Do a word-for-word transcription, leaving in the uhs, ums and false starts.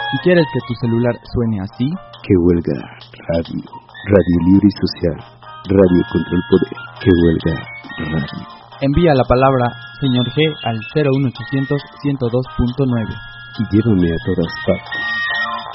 Si quieres que tu celular suene así, que huelga radio, radio libre y social, radio contra el poder, que huelga radio. Envía la palabra Señor G al cero uno ochocientos ciento dos punto nueve y llévame a todas partes.